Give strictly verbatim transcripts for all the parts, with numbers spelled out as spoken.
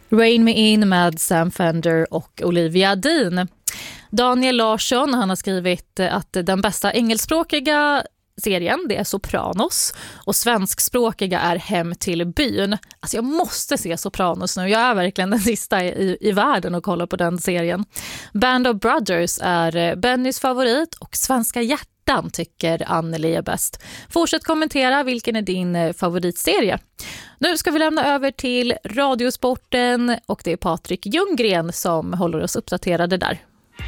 Rain Me In med Sam Fender och Olivia Dean. Daniel Larsson, han har skrivit att den bästa engelskspråkiga serien, det är Sopranos, och svenskspråkiga är Hem till byn. Alltså jag måste se Sopranos nu. Jag är verkligen den sista i, i världen och kolla på den serien. Band of Brothers är Bennys favorit och Svenska hjärtan tycker Anneli är bäst. Fortsätt kommentera, vilken är din favoritserie? Nu ska vi lämna över till Radiosporten och det är Patrik Ljunggren som håller oss uppdaterade där.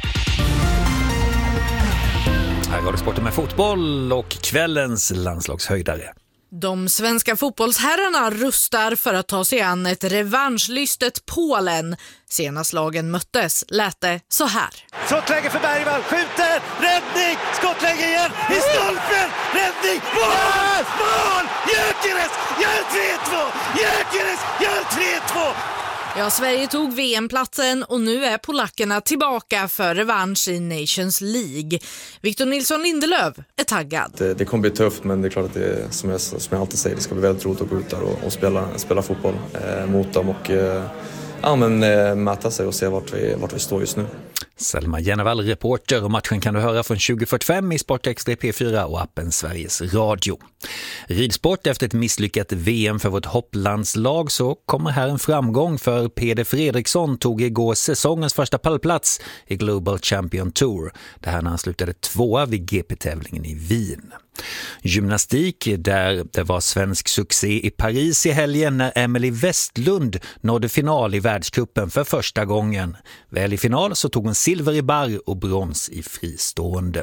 Här är Radiosporten med fotboll och kvällens landslagshöjdare. De svenska fotbollsherrarna rustar för att ta sig an ett revanschlystet Polen. Senast lagen möttes lät det så här. Skottläge för Bergvall, skjuter, räddning, skottläge igen, i stolpen, räddning, mål, mål, Gyökeres, gör tre två, Gyökeres, gör tre två. Ja, Sverige tog V M-platsen och nu är polackerna tillbaka för revansch i Nations League. Victor Nilsson Lindelöf är taggad. Det, det kommer bli tufft, men det är klart att det, som jag, som jag alltid säger, det ska bli väldigt roligt att gå ut där och, och spela, spela fotboll eh, mot dem och eh, ja, men, eh, mäta sig och se vart vi, vart vi står just nu. Selma Jennevall, reporter, och matchen kan du höra från tjugo fyrtiofem i Sportextra P fyra och appen Sveriges Radio. Ridsport, efter ett misslyckat V M för vårt hopplandslag så kommer här en framgång för Peder Fredriksson, tog igår säsongens första pallplats i Global Champion Tour. Det här när han slutade tvåa vid G P-tävlingen i Wien. Gymnastik, där det var svensk succé i Paris i helgen när Emily Westlund nådde final i världscupen för första gången. Väl i final så tog hon silver i barr och brons i fristående.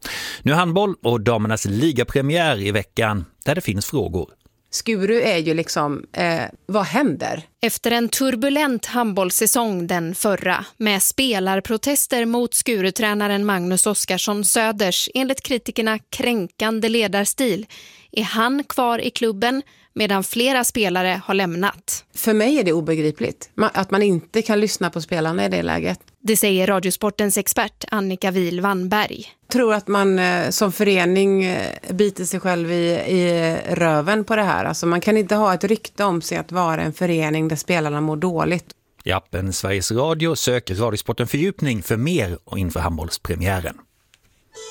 Nu handboll och damernas ligapremiär i veckan där det finns frågor. Skuru är ju liksom, eh, vad händer? Efter en turbulent handbollssäsong den förra med spelarprotester mot Skurutränaren Magnus Oskarsson Söders enligt kritikerna kränkande ledarstil är han kvar i klubben medan flera spelare har lämnat. För mig är det obegripligt att man inte kan lyssna på spelarna i det läget. Det säger Radiosportens expert Annika Wihl Wannberg. Jag tror att man som förening biter sig själv i, i röven på det här. Alltså man kan inte ha ett rykte om sig att vara en förening där spelarna mår dåligt. I appen Sveriges Radio söker Radiosporten fördjupning för mer och inför handbollspremiären.